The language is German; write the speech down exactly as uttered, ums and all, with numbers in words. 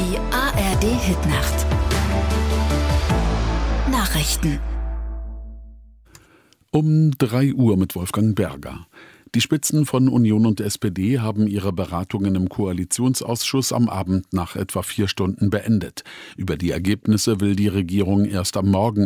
Die A R D-Hitnacht. Nachrichten. Um drei Uhr mit Wolfgang Berger. Die Spitzen von Union und S P D haben ihre Beratungen im Koalitionsausschuss am Abend nach etwa vier Stunden beendet. Über die Ergebnisse will die Regierung erst am Morgen